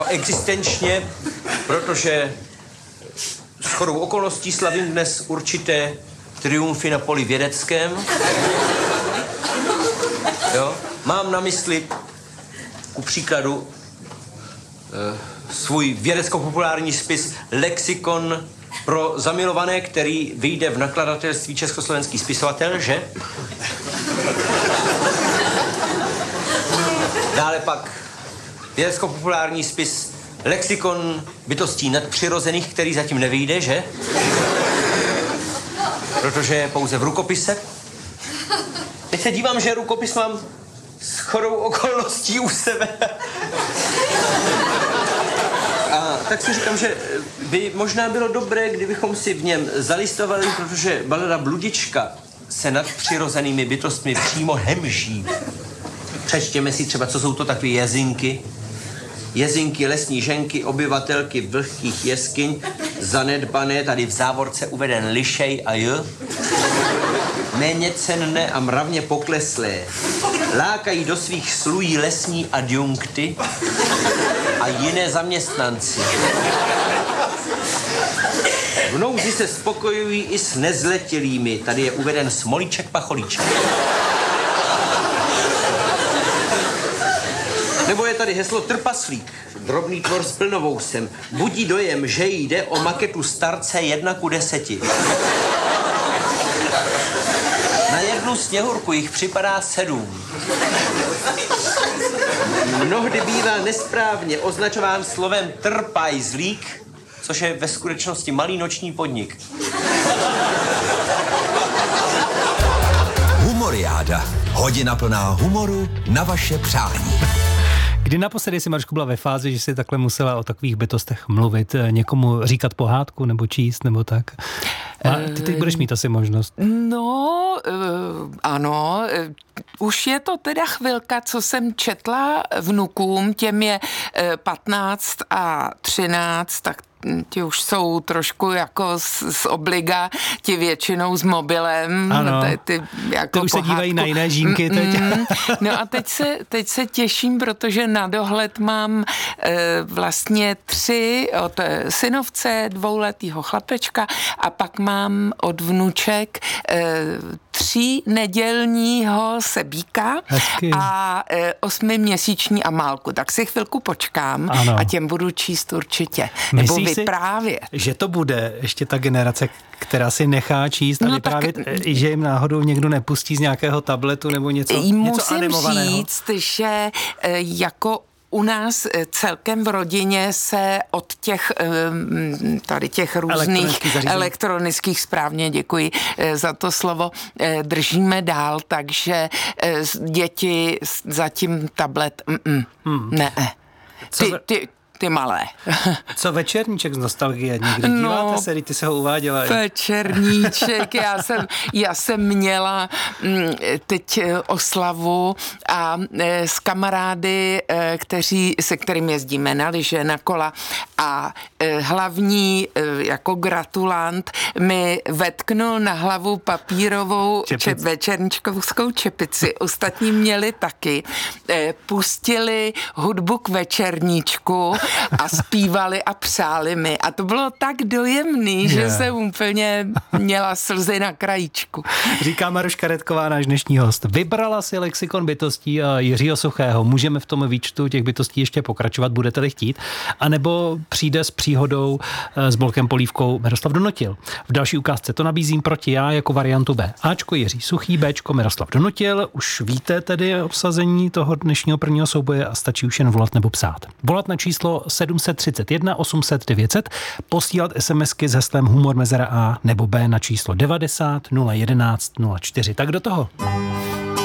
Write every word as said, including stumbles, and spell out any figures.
Existenčně, protože shodou okolností slavím dnes určité triumfy na poli vědeckém. Jo? Mám na mysli, ku příkladu, eh, svůj vědecko-populární spis Lexikon pro zamilované, který vyjde v nakladatelství Československý spisovatel, že? Dále pak vědecko-populární spis Lexikon bytostí nadpřirozených, který zatím nevyjde, že? Protože je pouze v rukopise. Teď se dívám, že rukopis mám shodou okolností u sebe. A tak si říkám, že by možná bylo dobré, kdybychom si v něm zalistovali, protože balada Bludička se nad přirozenými bytostmi přímo hemží. Přečtěme si třeba, co jsou to takové jezinky. Jezinky, lesní ženky, obyvatelky vlhkých jeskyň, zanedbané, tady v závorce uveden lišej a j. Méně cenné a mravně pokleslé. Lákají do svých slují lesní adjunkty a jiné zaměstnanci. V nouzi se spokojují i s nezletilými. Tady je uveden Smolíček Pacholíček. Nebo je tady heslo Trpaslík, drobný tvor s plnovousem. Budí dojem, že jde o maketu starce jedna ku deseti. Na jednu sněhurku jich připadá sedm. Mnohdy bývá nesprávně označován slovem trpajzlík, což je ve skutečnosti malý noční podnik. Humoriáda. Hodina plná humoru na vaše přání. Kdy naposledy si, Marušku, byla ve fázi, že si takhle musela o takových bytostech mluvit, někomu říkat pohádku nebo číst nebo tak? A ty teď budeš mít asi možnost. No, uh, ano, uh, už je to teda chvilka, co jsem četla vnukům, těm je uh, patnáct a třináct, tak ti už jsou trošku jako z, z obliga, ti většinou s mobilem. Ano, ty, ty, jako ty už pohádku se dívají na jiné žínky teď. Mm-mm. No a teď se, teď se těším, protože na dohled mám e, vlastně tři od synovce, dvouletýho chlapečka a pak mám od vnuček e, tří nedělního sebíka Hezky. A e, osmiměsíční Amálku. Tak si chvilku počkám, ano, a těm budu číst určitě. Nebo Myslíš vyprávět. Si, že to bude ještě ta generace, která si nechá číst a no vyprávět, tak, že jim náhodou někdo nepustí z nějakého tabletu nebo něco, něco animovaného? Musím říct, že jako u nás celkem v rodině se od těch tady těch různých elektronických, správně děkuji za to slovo, držíme dál, takže děti zatím tablet, mm, hmm. ne. Ty, ty, ty malé. Co Večerníček z nostalgie? Někdy díváte no, se, ty se ho uváděla? Večerníček, já jsem, já jsem měla teď oslavu a s kamarády, kteří, se kterým jezdíme na lyže, na kola a hlavní jako gratulant mi vetknul na hlavu papírovou čep, večerníčkovskou čepici. Ostatní měli taky. Pustili hudbu k Večerníčku a zpívali a přáli mi. A to bylo tak dojemný, yeah, že jsem úplně měla slzy na krajíčku. Říká Maruška Redková, náš dnešní host. Vybrala si Lexikon bytostí a Jiřího Suchého. Můžeme v tom výčtu těch bytostí ještě pokračovat, budete-li chtít. A nebo přijde s příhodou s Bolkem Polívkou Miroslav Donotil. V další ukázce to nabízím proti já jako variantu B. Ačko Jiří Suchý, Bčko Miroslav Donotil. Už víte tedy obsazení toho dnešního prvního souboje a stačí už jen volat nebo psát. Volat na číslo sedm set třicet jedna osm set devět set, posílat SMSky s heslem humor mezera A nebo B na číslo devadesát nula jedenáct nula čtyři. Tak do toho.